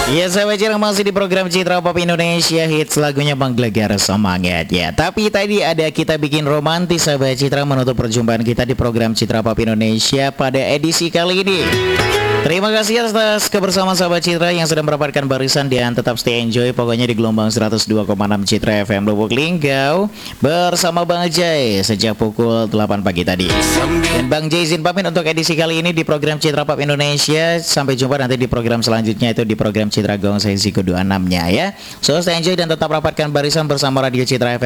Ya sahabat Citra, masih di program Citra Pop Indonesia Hits, lagunya menggelegar semangat ya. Tapi tadi ada kita bikin romantis sahabat Citra, menutup perjumpaan kita di program Citra Pop Indonesia pada edisi kali ini. Terima kasih atas kebersamaan sahabat Citra yang sudah mendapatkan barisan dan tetap stay enjoy pokoknya di gelombang 102,6 Citra FM Lubuk Linggau bersama Bang Jai sejak pukul 8 pagi tadi. Dan Bang Jai izin pamit untuk edisi kali ini di program Citra Pop Indonesia. Sampai jumpa nanti di program selanjutnya, itu di program Citra Gong sesi ke-26-nya ya. So stay enjoy dan tetap rapatkan barisan bersama Radio Citra FM